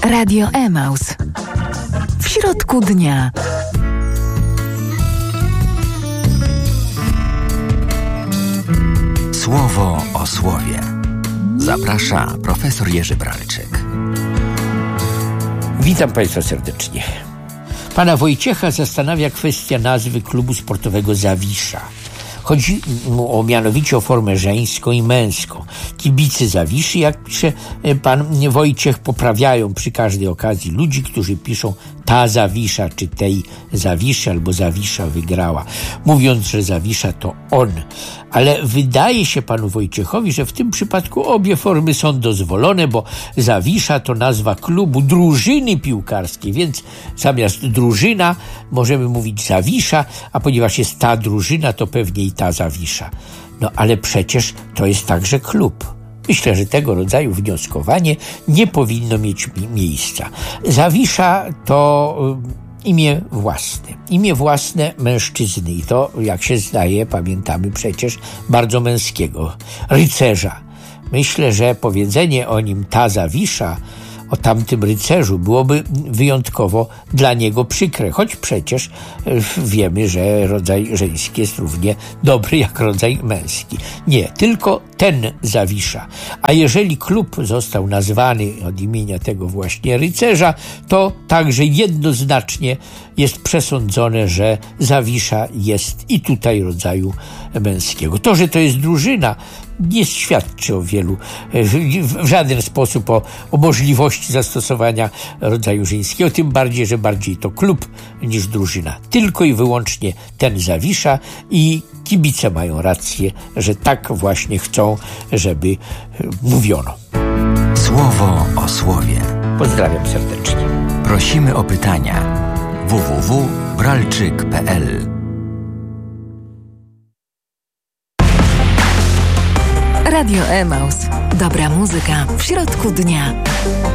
Radio Emaus. W środku dnia. Słowo o słowie. Zaprasza profesor Jerzy Bralczyk. Witam Państwa serdecznie. Pana Wojciecha zastanawia kwestia nazwy klubu sportowego Zawisza. Chodzi mu mianowicie o formę żeńską i męską. Kibice Zawiszy, jak pisze pan Wojciech, poprawiają przy każdej okazji ludzi, którzy piszą ta Zawisza, czy tej Zawiszy, albo Zawisza wygrała, mówiąc, że Zawisza to on. Ale wydaje się panu Wojciechowi, że w tym przypadku obie formy są dozwolone, bo Zawisza to nazwa klubu, drużyny piłkarskiej, więc zamiast drużyna możemy mówić Zawisza, a ponieważ jest ta drużyna, to pewnie i ta Zawisza. No ale przecież to jest także klub. Myślę, że tego rodzaju wnioskowanie nie powinno mieć miejsca. Zawisza to imię własne mężczyzny i to, jak się zdaje, pamiętamy przecież, bardzo męskiego, rycerza. Myślę, że powiedzenie o nim ta Zawisza, o tamtym rycerzu, byłoby wyjątkowo dla niego przykre, choć przecież wiemy, że rodzaj żeński jest równie dobry jak rodzaj męski. Nie, tylko ten Zawisza. A jeżeli klub został nazwany od imienia tego właśnie rycerza, to także jednoznacznie jest przesądzone, że Zawisza jest i tutaj rodzaju męskiego. To, że to jest drużyna, nie świadczy o wielu, w żaden sposób o możliwości zastosowania rodzaju żeńskiego, tym bardziej, że bardziej to klub niż drużyna. Tylko i wyłącznie ten Zawisza i kibice mają rację, że tak właśnie chcą, żeby mówiono. Słowo o słowie. Pozdrawiam serdecznie. Prosimy o pytania. www.bralczyk.pl. Radio Emaus. Dobra muzyka w środku dnia.